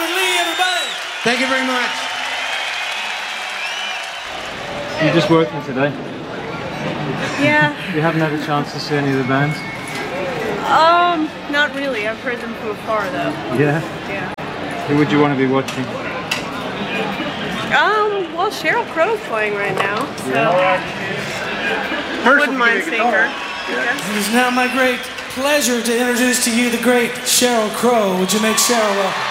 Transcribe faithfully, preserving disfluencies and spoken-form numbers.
Robert Lee, everybody. Thank you very much. You're just working today? Yeah. You haven't had a chance to see any of the bands? Um, not really. I've heard them from afar, though. Yeah? Yeah. Who would you want to be watching? Um, well, Sheryl Crow's playing right now, so Yeah. I wouldn't mind seeing her. It is now my great pleasure to introduce to you the great Sheryl Crow. Would you make Sheryl welcome?